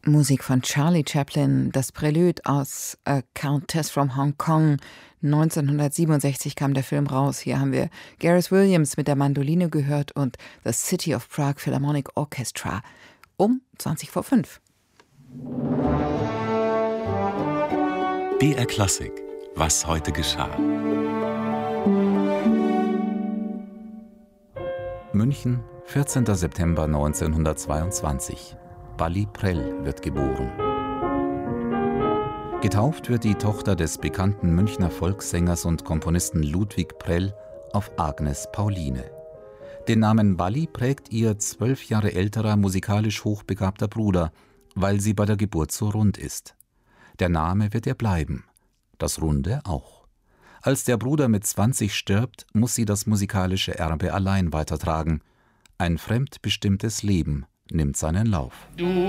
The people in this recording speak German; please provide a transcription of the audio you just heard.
Musik von Charlie Chaplin, das Prälude aus A Countess from Hong Kong. 1967 kam der Film raus. Hier haben wir Gareth Williams mit der Mandoline gehört und The City of Prague Philharmonic Orchestra um 5:20. BR Klassik. Was heute geschah. München, 14. September 1922. Bally Prell wird geboren. Getauft wird die Tochter des bekannten Münchner Volkssängers und Komponisten Ludwig Prell auf Agnes Pauline. Den Namen Bally prägt ihr 12 Jahre älterer, musikalisch hochbegabter Bruder, weil sie bei der Geburt so rund ist. Der Name wird ihr bleiben, das Runde auch. Als der Bruder mit 20 stirbt, muss sie das musikalische Erbe allein weitertragen. Ein fremdbestimmtes Leben nimmt seinen Lauf. Du